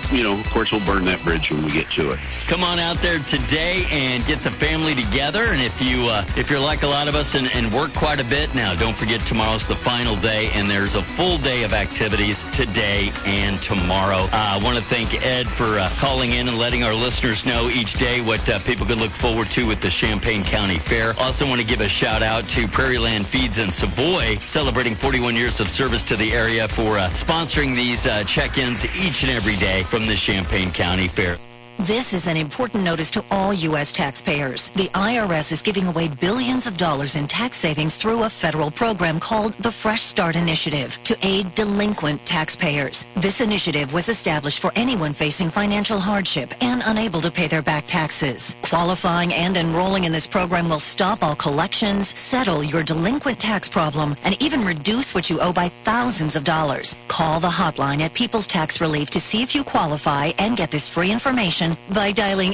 of course, we'll burn that bridge when we get to it. Come on out there today and get the family together. And if you're like a lot of us and work quite a bit now, don't forget tomorrow's the final day, and there's a full day of activities today and tomorrow. I want to thank Ed for calling in and letting our listeners know each day what people can look forward to with the Champaign County Fair. Also want to give a shout out to Prairie Land Feeds in Savoy, celebrating 41 years of service to the area for sponsoring these check-ins each and every day from the Champaign County Fair. This is an important notice to all U.S. taxpayers. The IRS is giving away billions of dollars in tax savings through a federal program called the Fresh Start Initiative to aid delinquent taxpayers. This initiative was established for anyone facing financial hardship and unable to pay their back taxes. Qualifying and enrolling in this program will stop all collections, settle your delinquent tax problem, and even reduce what you owe by thousands of dollars. Call the hotline at People's Tax Relief to see if you qualify and get this free information by dialing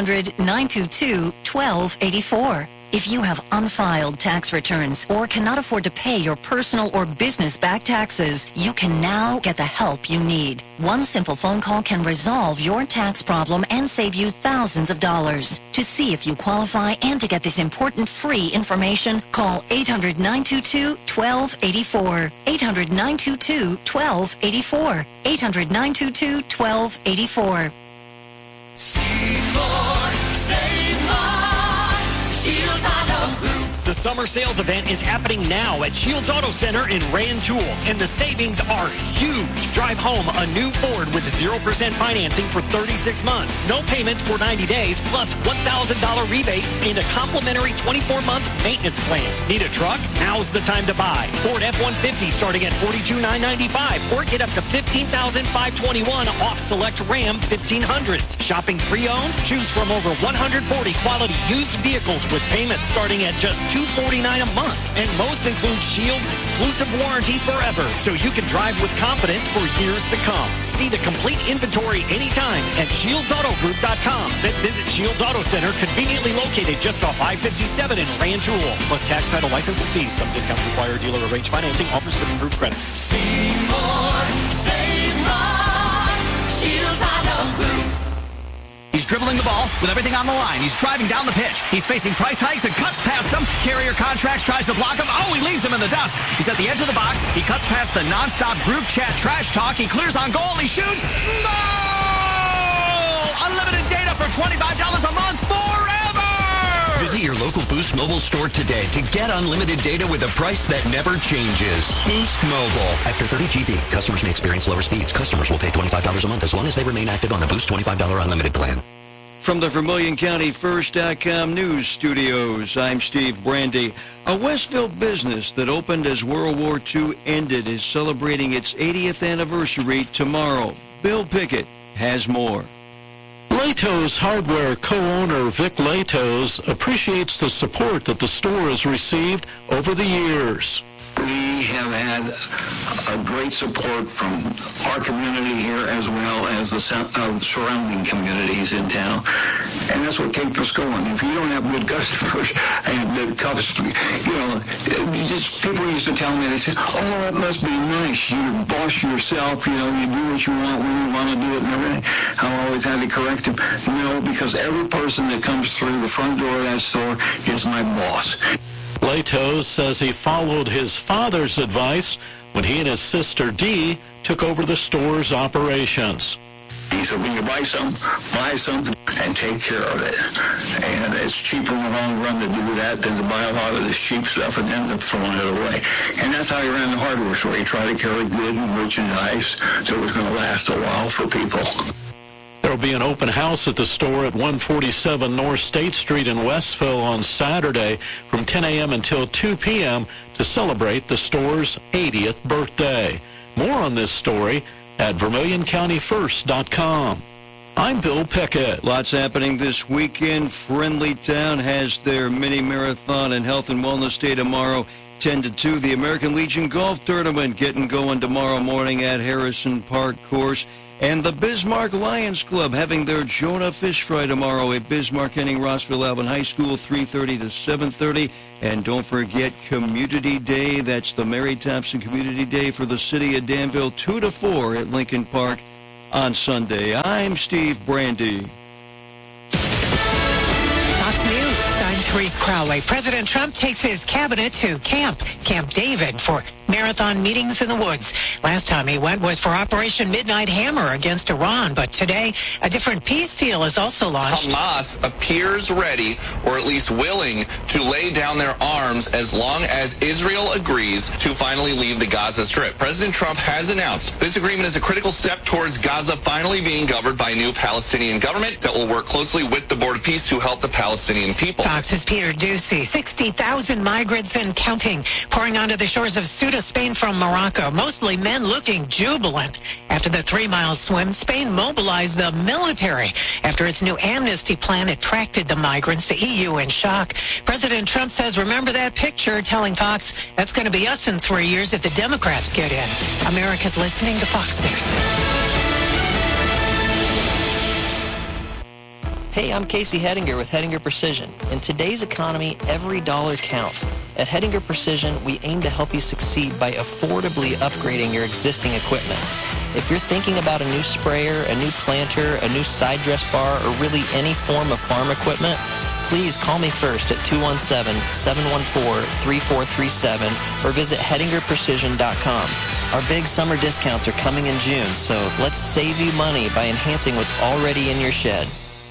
800-922-1284. If you have unfiled tax returns or cannot afford to pay your personal or business back taxes, you can now get the help you need. One simple phone call can resolve your tax problem and save you thousands of dollars. To see if you qualify and to get this important free information, call 800-922-1284. 800-922-1284. 800-922-1284. The summer sales event is happening now at Shields Auto Center in Rantoul, and the savings are huge. Drive home a new Ford with 0% financing for 36 months, no payments for 90 days, plus $1,000 rebate and a complimentary 24-month maintenance plan. Need a truck? Now's the time to buy. Ford F-150 starting at $42,995, or get up to $15,521 off select Ram 1500s. Shopping pre-owned? Choose from over 140 quality used vehicles with payments starting at just $249 a month. And most include Shields exclusive warranty forever, so you can drive with confidence for years to come. See the complete inventory anytime at ShieldsAutoGroup.com. Then visit Shields Auto Center, conveniently located just off I-57 in Rantoul. Plus tax, title, license, and fees. Some discounts require dealer arranged financing. Offers with improved credit. Save more, Shields Auto Group. He's dribbling the ball with everything on the line. He's driving down the pitch. He's facing price hikes and cuts past him. Carrier Contracts tries to block him. Oh, he leaves him in the dust. He's at the edge of the box. He cuts past the nonstop group chat trash talk. He clears on goal. He shoots. Goal! Unlimited data for $25 a month forever! Visit your local Boost Mobile store today to get unlimited data with a price that never changes. Boost Mobile. After 30 GB, customers may experience lower speeds. Customers will pay $25 a month as long as they remain active on the Boost $25 unlimited plan. From the VermilionCountyFirst.com news studios, I'm Steve Brandy. A Westville business that opened as World War II ended is celebrating its 80th anniversary tomorrow. Bill Pickett has more. Latos Hardware co-owner Vic Latos appreciates the support that the store has received over the years. We have had a great support from our community here as well as the surrounding communities in town. And that's what keeps us going. If you don't have good customers and good customers, just people used to tell me, they said, oh, that must be nice. You boss yourself, you do what you want when you want to do it and everything. I always had to correct them. No, because every person that comes through the front door of that store is my boss. Latos says he followed his father's advice when he and his sister Dee took over the store's operations. He said, when you buy something and take care of it. And it's cheaper in the long run to do that than to buy a lot of this cheap stuff and end up throwing it away. And that's how he ran the hardware store. He tried to carry good merchandise so it was going to last a while for people. There will be an open house at the store at 147 North State Street in Westville on Saturday from 10 a.m. until 2 p.m. to celebrate the store's 80th birthday. More on this story at VermilionCountyFirst.com. I'm Bill Pickett. Lots happening this weekend. Friendlytown has their mini marathon and health and wellness day tomorrow, 10 to 2. The American Legion Golf Tournament getting going tomorrow morning at Harrison Park Course. And the Bismarck Lions Club having their Jonah Fish Fry tomorrow at Bismarck ending Rossville Alvin High School, 3:30 to 7:30. And don't forget Community Day. That's the Mary Thompson Community Day for the city of Danville, 2 to 4 at Lincoln Park on Sunday. I'm Steve Brandy. Fox News. I'm Therese Crowley. President Trump takes his cabinet to Camp David for marathon meetings in the woods. Last time he went was for Operation Midnight Hammer against Iran, but today a different peace deal is also launched. Hamas appears ready, or at least willing, to lay down their arms as long as Israel agrees to finally leave the Gaza Strip. President Trump has announced this agreement is a critical step towards Gaza finally being governed by a new Palestinian government that will work closely with the Board of Peace to help the Palestinian people. Fox's Peter Ducey. 60,000 migrants and counting pouring onto the shores of Ceuta, Spain from Morocco, mostly men looking jubilant. After the 3-mile swim, Spain mobilized the military after its new amnesty plan attracted the migrants. The EU in shock. President Trump says, remember that picture, telling Fox that's going to be us in 3 years if the Democrats get in. America's listening to Fox News. Hey, I'm Casey Hettinger with Hettinger Precision. In today's economy, every dollar counts. At Hettinger Precision, we aim to help you succeed by affordably upgrading your existing equipment. If you're thinking about a new sprayer, a new planter, a new side dress bar, or really any form of farm equipment, please call me first at 217-714-3437 or visit HettingerPrecision.com. Our big summer discounts are coming in June, so let's save you money by enhancing what's already in your shed.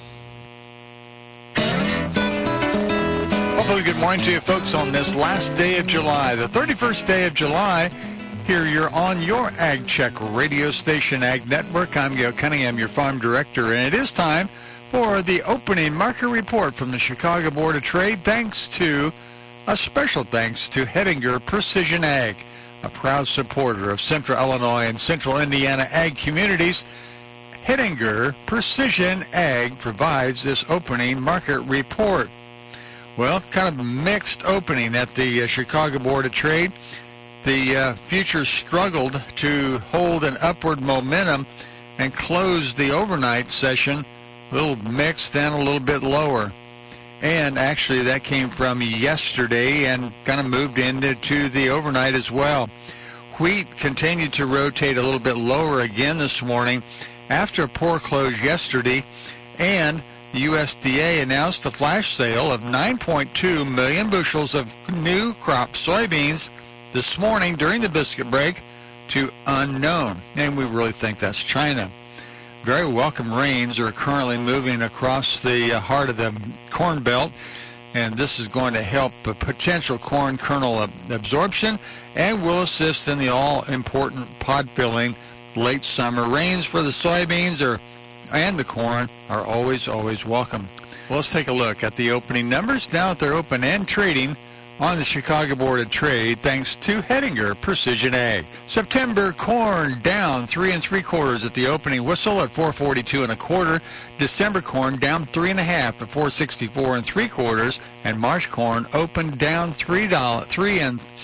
Good morning to you folks on this last day of July, the 31st day of July. Here you're on your Ag Check radio station, Ag Network. I'm Gail Cunningham, your farm director, and it is time for the opening market report from the Chicago Board of Trade. A special thanks to Hettinger Precision Ag, a proud supporter of Central Illinois and Central Indiana ag communities. Hettinger Precision Ag provides this opening market report. Well, kind of a mixed opening at the Chicago Board of Trade. The futures struggled to hold an upward momentum and closed the overnight session a little mixed and a little bit lower. And actually that came from yesterday and kind of moved into the overnight as well. Wheat continued to rotate a little bit lower again this morning after a poor close yesterday, and the USDA announced a flash sale of 9.2 million bushels of new crop soybeans this morning during the biscuit break to unknown, and we really think that's China. Very welcome rains are currently moving across the heart of the Corn Belt, and this is going to help potential corn kernel absorption and will assist in the all-important pod filling. Late summer rains for the soybeans and the corn are always welcome. Well, let's take a look at the opening numbers now that they're open and trading on the Chicago Board of Trade, thanks to Hettinger Precision Ag. September corn down 3 3/4 at the opening whistle at 442 1/4. December corn down 3 1/2 at 464 3/4, and March corn opened down $3 3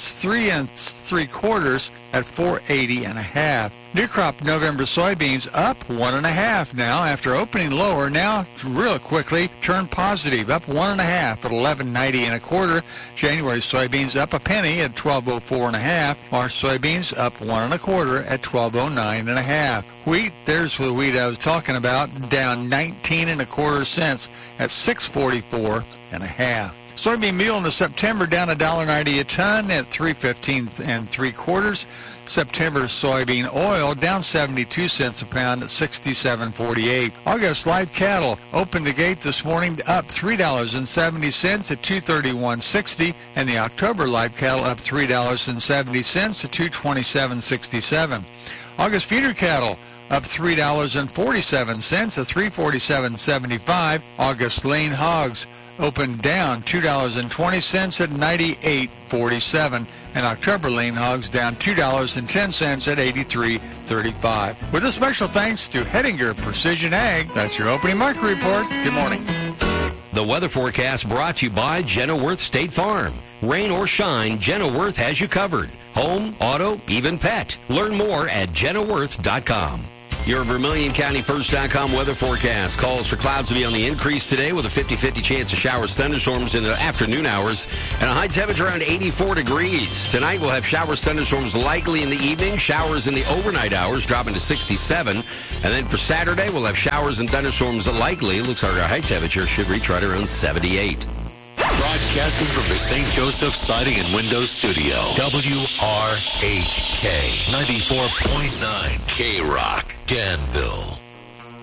3/4 at 480 1/2. New crop November soybeans up 1 1/2 now after opening lower. Now real quickly turned positive, up 1 1/2 at 1190 1/4. January soybeans up a penny at 1204 1/2. March soybeans up 1 1/4 at 1209 1/2. Wheat, there's the wheat I was talking about, down 19 1/4 cents at 644 1/2. Soybean meal in the September down $1.90 a ton at 315 3/4. September soybean oil down 72 cents a pound at 67.48. August live cattle opened the gate this morning up $3.70 at 231.60, and the October live cattle up $3.70 at 227.67. August feeder cattle up $3.47 at 347.75. August lean hogs opened down $2.20 at 98.47, and October lean hogs down $2.10 at 83.35. With a special thanks to Hettinger Precision Ag, that's your opening market report. Good morning. The weather forecast brought to you by Genworth State Farm. Rain or shine, Genworth has you covered. Home, auto, even pet. Learn more at Genworth.com. Your Vermilion County First.com weather forecast calls for clouds to be on the increase today with a 50-50 chance of showers, thunderstorms in the afternoon hours, and a high temperature around 84 degrees. Tonight we'll have showers, thunderstorms likely in the evening, showers in the overnight hours dropping to 67. And then for Saturday, we'll have showers and thunderstorms likely. It looks like our high temperature should reach right around 78. Broadcasting from the St. Joseph Siding and Windows Studio. WRHK 94.9 K-Rock, Danville.